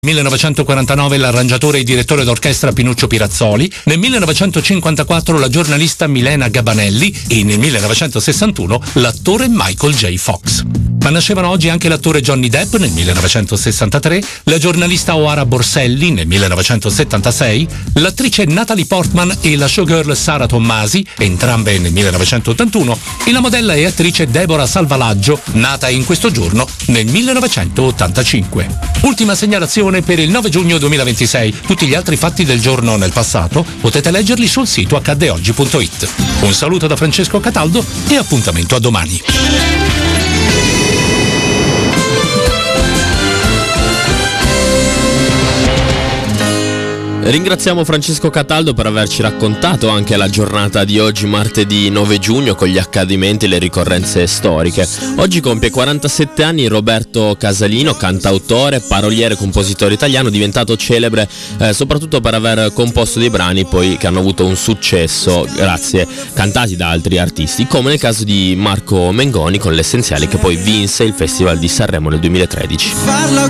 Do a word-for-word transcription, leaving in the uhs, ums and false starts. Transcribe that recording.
millenovecentoquarantanove l'arrangiatore e direttore d'orchestra Pinuccio Pirazzoli, nel millenovecentocinquantaquattro la giornalista Milena Gabanelli e nel millenovecentosessantuno l'attore Michael J. Fox. Ma nascevano oggi anche l'attore Johnny Depp nel millenovecentosessantatré, la giornalista Oara Borselli nel millenovecentosettantasei, l'attrice Natalie Portman e la showgirl Sara Tommasi, entrambe nel millenovecentottantuno, e la modella e attrice Deborah Salvalaggio, nata in questo giorno nel millenovecentottantacinque. Ultima segnalazione per il nove giugno duemilaventisei. Tutti gli altri fatti del giorno nel passato potete leggerli sul sito accade oggi punto it. Un saluto da Francesco Cataldo e appuntamento a domani. Ringraziamo Francesco Cataldo per averci raccontato anche la giornata di oggi, martedì nove giugno, con gli accadimenti e le ricorrenze storiche. Oggi compie quarantasette anni Roberto Casalino, cantautore, paroliere, compositore italiano, diventato celebre eh, soprattutto per aver composto dei brani poi che hanno avuto un successo grazie cantati da altri artisti, come nel caso di Marco Mengoni con L'Essenziale, che poi vinse il Festival di Sanremo nel duemilatredici.